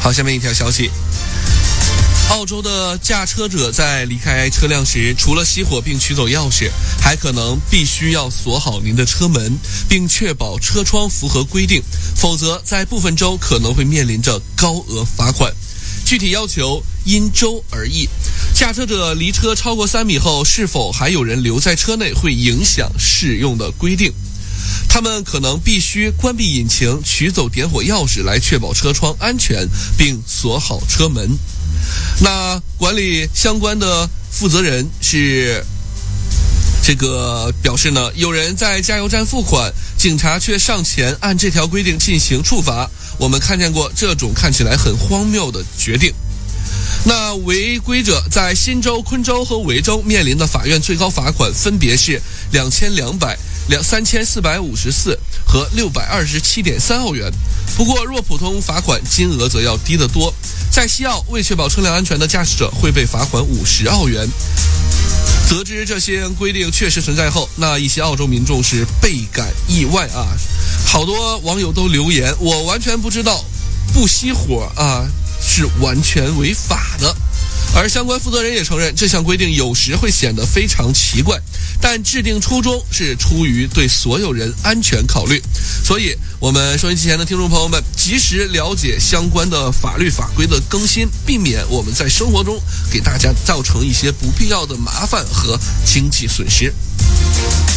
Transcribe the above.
好，下面一条消息。澳洲的驾车者在离开车辆时，除了熄火并取走钥匙，还可能必须要锁好您的车门，并确保车窗符合规定，否则在部分州可能会面临着高额罚款。具体要求因州而异。驾车者离车超过3米后，是否还有人留在车内会影响适用的规定。他们可能必须关闭引擎，取走点火钥匙来确保车窗安全，并锁好车门。那管理相关的负责人是表示呢，有人在加油站付款，警察却上前按这条规定进行处罚。我们看见过这种看起来很荒谬的决定。那违规者在新州、昆州和维州面临的法院最高罚款分别是2200、3454和627.3澳元。不过若普通罚款金额则要低得多。在西澳，未确保车辆安全的驾驶者会被罚款50澳元。得知这些规定确实存在后，那一些澳洲民众是倍感意外啊！好多网友都留言，我完全不知道不熄火是完全违法的。而相关负责人也承认，这项规定有时会显得非常奇怪，但制定初衷是出于对所有人安全考虑。所以我们收音机前的听众朋友们，及时了解相关的法律法规的更新，避免我们在生活中给大家造成一些不必要的麻烦和经济损失。